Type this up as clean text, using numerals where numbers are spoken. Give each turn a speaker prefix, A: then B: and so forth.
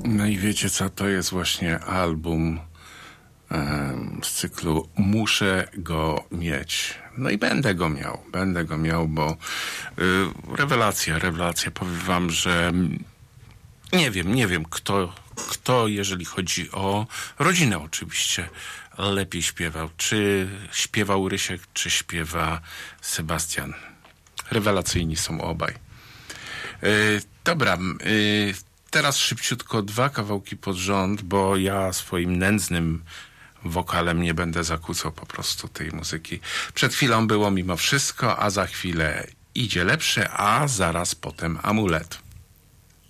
A: No i wiecie co, to jest właśnie album z cyklu Muszę go mieć. No i będę go miał, bo rewelacja. Powiem wam, że nie wiem kto, jeżeli chodzi o rodzinę oczywiście, lepiej śpiewał. Czy śpiewał Rysiek, czy śpiewa Sebastian. Rewelacyjni są obaj. Dobra, teraz szybciutko 2 kawałki pod rząd, bo ja swoim nędznym wokalem nie będę zakłócał po prostu tej muzyki. Przed chwilą było Mimo Wszystko, a za chwilę idzie lepsze, a zaraz potem Amulet.